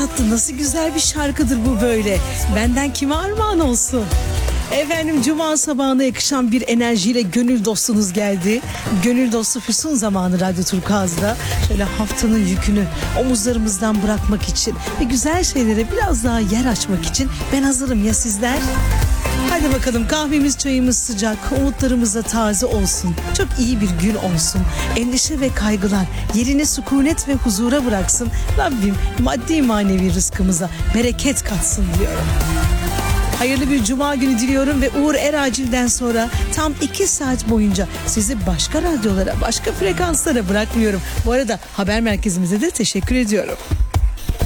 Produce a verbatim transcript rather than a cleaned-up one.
tatlı, nasıl güzel bir şarkıdır bu böyle. Benden kime armağan olsun? Efendim, cuma sabahına yakışan bir enerjiyle gönül dostunuz geldi. Gönül dostu Füsun zamanı Radyo Turkuaz'da. Şöyle haftanın yükünü omuzlarımızdan bırakmak için ve güzel şeylere biraz daha yer açmak için ben hazırım, ya sizler? Hadi bakalım, kahvemiz çayımız sıcak, umutlarımız da taze olsun. Çok iyi bir gün olsun. Endişe ve kaygılar yerini sükunet ve huzura bıraksın. Rabbim maddi manevi rızkımıza bereket katsın diyorum. Hayırlı bir cuma günü diliyorum ve Uğur Eracil'den sonra tam iki saat boyunca sizi başka radyolara, başka frekanslara bırakmıyorum. Bu arada haber merkezimize de teşekkür ediyorum.